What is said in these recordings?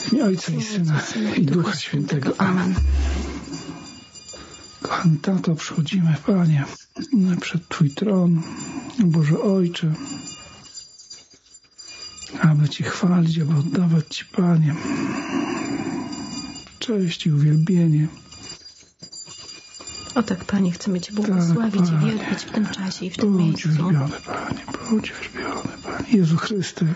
W imię Ojca i Syna i Ducha Świętego. Amen. Kochany Tato, przychodzimy, Panie, przed Twój tron, Boże Ojcze, aby Cię chwalić, aby oddawać Ci, Panie, cześć i uwielbienie. O tak, Panie, chcemy Cię błogosławić i wielbić w tym czasie i w tym miejscu. Bądź uwielbiony, Panie, bądź uwielbiony, Panie. Jezu Chryste.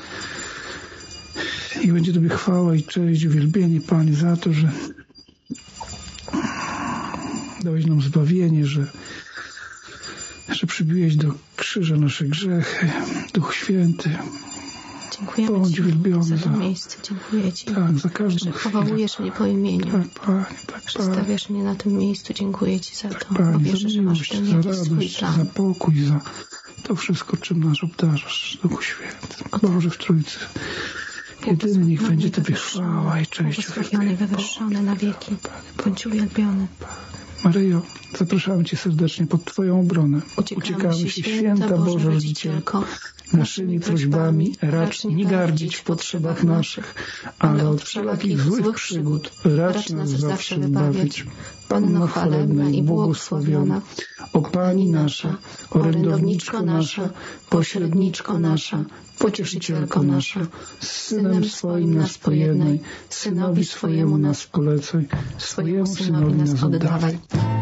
I będzie Tobie chwała i cześć i uwielbienie, Panie, za to, że dałeś nam zbawienie, że przybiłeś do krzyża nasze grzechy. Duch Święty. Dziękujemy Bądź Ci uwielbiony za to miejsce. Dziękuję Ci, tak, za każdą że powołujesz mnie po imieniu. Tak, Panie, tak, że stawiasz mnie na tym miejscu. Dziękuję Ci za to, Panie, bo wierzę, że masz w tym za jakiś radość, swój plan. za pokój, za to wszystko, czym nas obdarzasz, Duchu Święty. Boże w Trójcy. Jedyny niech będzie Tobie chwała i cześć. Błogosławiony i wywyższony na wieki. Bądź uwielbiony. Maryjo, zapraszamy Cię serdecznie pod Twoją obronę. Uciekamy się, święta Boża Rodzicielko, naszymi prośbami racz nie gardzić w potrzebach naszych, ale od wszelakich złych przygód racz nas zawsze wybawić. Panno chwalebna i błogosławiona, o Pani nasza, orędowniczko nasza, pośredniczko nasza, pocieszycielko nasza, z Synem swoim nas pojednaj, Synowi swojemu nas polecaj, swojemu Synowi nas oddawaj.